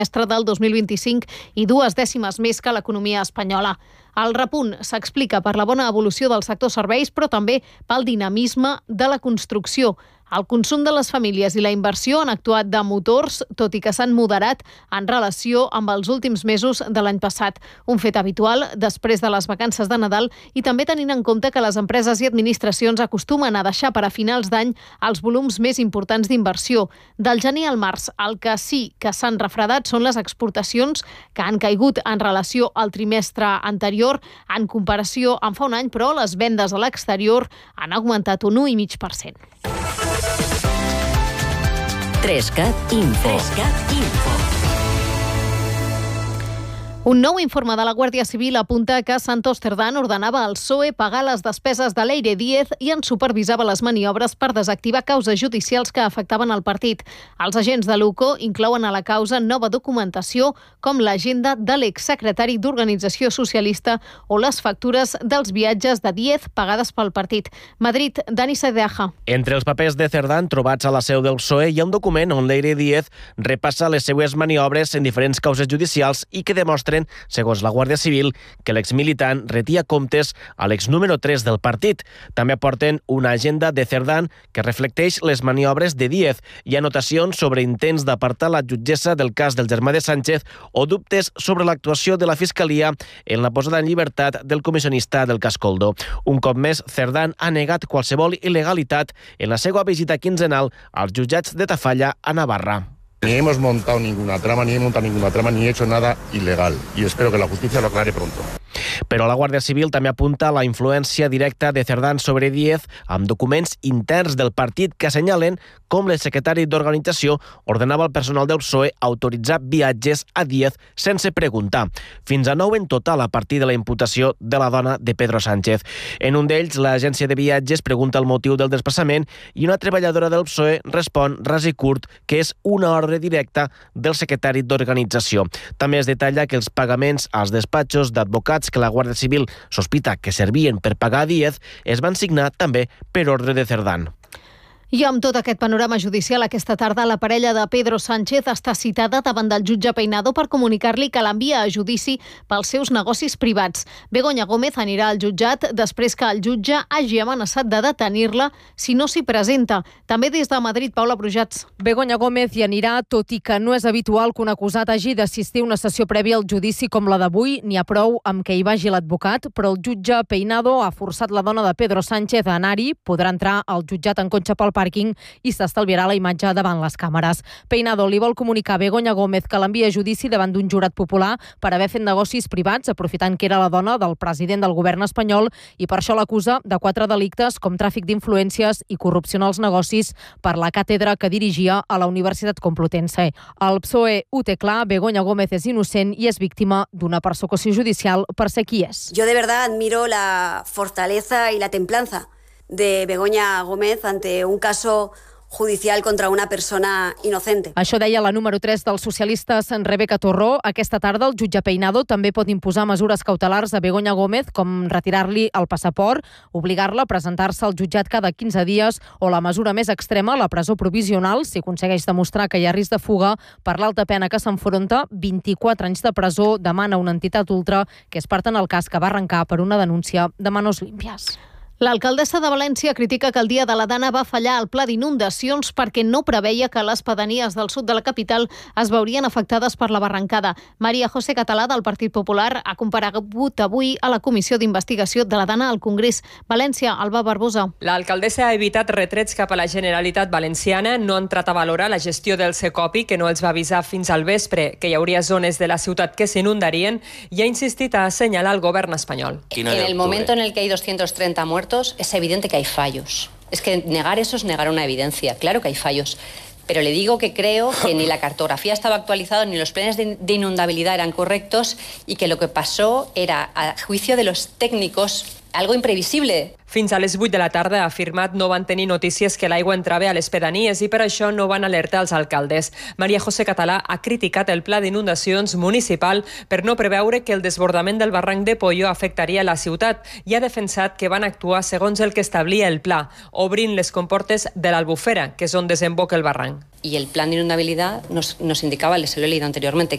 trimestre del 2025 i 2 dècimes més que l'economia espanyola. El repunt s'explica per la bona evolució del sector serveis, però també pel dinamisme de la construcció. El consum de les famílies i la inversió han actuat de motors, tot i que s'han moderat en relació amb els últims mesos de l'any passat. Un fet habitual després de les vacances de Nadal i també tenint en compte que les empreses i administracions acostumen a deixar per a finals d'any els volums més importants d'inversió. Del gener al març, el que sí que s'han refredat són les exportacions, que han caigut en relació al trimestre anterior en comparació amb fa un any, però les vendes a l'exterior han augmentat un 1,5%. 3CAT Info. Un nou informe de la Guàrdia Civil apunta que Santos Cerdán ordenava al PSOE pagar les despeses de Leire Díez i en supervisava les maniobres per desactivar causes judicials que afectaven el partit. Els agents de l'UCO inclouen a la causa nova documentació com l'agenda de l'exsecretari d'Organització Socialista o les factures dels viatges de Díez pagades pel partit. Madrid, Dani Sedeaja. Entre els papers de Cerdán trobats a la seu del PSOE hi ha un document on Leire Díez repassa les seues maniobres en diferents causes judicials i que demostra, segons la Guàrdia Civil, que l'exmilitant retia comptes a l'ex número 3 del partit. També aporten una agenda de Cerdán que reflecteix les maniobres de Díez i anotacions sobre intents d'apartar la jutgessa del cas del germà de Sánchez o dubtes sobre l'actuació de la Fiscalia en la posada en llibertat del comissionista del cas Coldo. Un cop més, Cerdán ha negat qualsevol il·legalitat en la seva visita quinzenal als jutjats de Tafalla a Navarra. Ni hemos montado ninguna trama, ni he hecho nada ilegal. Y espero que la justicia lo aclare pronto. Però la Guàrdia Civil també apunta la influència directa de Cerdán sobre Díez amb documents interns del partit que assenyalen com el secretari d'Organització ordenava al personal del PSOE autoritzar viatges a Díez sense preguntar. Fins a 9 en total a partir de la imputació de la dona de Pedro Sánchez. En un d'ells, l'agència de viatges pregunta el motiu del desplaçament i una treballadora del PSOE respon ras i curt que és una ordre directa del secretari d'Organització. També es detalla que els pagaments als despatxos d'advocats que la Guàrdia Civil sospita que servien per pagar a Díez es van signar també per ordre de Cerdán. I amb tot aquest panorama judicial, aquesta tarda la parella de Pedro Sánchez està citada davant del jutge Peinado per comunicar-li que l'envia a judici pels seus negocis privats. Begoña Gómez anirà al jutjat després que el jutge hagi amenaçat de detenir-la si no s'hi presenta. També des de Madrid, Paula Brujats. Begoña Gómez hi anirà, tot i que no és habitual que un acusat hagi d'assistir a una sessió prèvia al judici com la d'avui. N'hi ha prou amb que hi vagi l'advocat, però el jutge Peinado ha forçat la dona de Pedro Sánchez a anar-hi. Podrà entrar al jutjat en cotxe pel pàrquing i s'estalviarà la imatge davant les càmeres. Peinado li vol comunicar a Begoña Gómez que l'envia a judici davant d'un jurat popular per haver fet negocis privats, aprofitant que era la dona del president del govern espanyol, i per això l'acusa de 4 delictes com tràfic d'influències i corrupció en els negocis per la càtedra que dirigia a la Universitat Complutense. El PSOE ho té clar, Begoña Gómez és innocent i és víctima d'una persecució judicial per ser qui és. Yo de verdad admiro la fortaleza y la templanza de Begoña Gómez ante un caso judicial contra una persona inocente. Això deia la número 3 dels socialistes, Rebeca Torró. Aquesta tarda el jutge Peinado també pot imposar mesures cautelars a Begoña Gómez, com retirar-li el passaport, obligar-la a presentar-se al jutjat cada 15 dies o la mesura més extrema, la presó provisional, si aconsegueix demostrar que hi ha risc de fuga. Per l'alta pena que s'enfronta, 24 anys de presó, demana una entitat ultra que és part en el cas que va arrencar per una denúncia de manos limpias. L'alcaldessa de València critica que el dia de la Dana va fallar el pla d'inundacions perquè no preveia que les pedanies del sud de la capital es veurien afectades per la barrancada. Maria José Català, del Partit Popular, ha comparegut avui a la Comissió d'Investigació de la Dana al Congrés. València, Alba Barbosa. L'alcaldessa ha evitat retrets cap a la Generalitat Valenciana, no ha entrat a valorar la gestió del Secopi, que no els va avisar fins al vespre que hi hauria zones de la ciutat que s'inundarien, i ha insistit a assenyalar el govern espanyol. En el momento en el que hay 230 muertos, es evidente que hay fallos. Es que negar eso es negar una evidencia. Claro que hay fallos. Pero le digo que creo que ni la cartografía estaba actualizada ni los planes de inundabilidad eran correctos y que lo que pasó era, a juicio de los técnicos, algo imprevisible. Fins a les 8 de la tarda, ha afirmat, no van tenir notícies que l'aigua entrava a les pedanies i per això no van alertar els alcaldes. Maria José Català ha criticat el pla d'inundacions municipal per no preveure que el desbordament del barranc de Pollo afectaria la ciutat i ha defensat que van actuar segons el que establia el pla, obrint les comportes de l'Albufera, que és on desemboca el barranc. Y el plan de inundabilidad nos indicaba, les lo he leído anteriormente,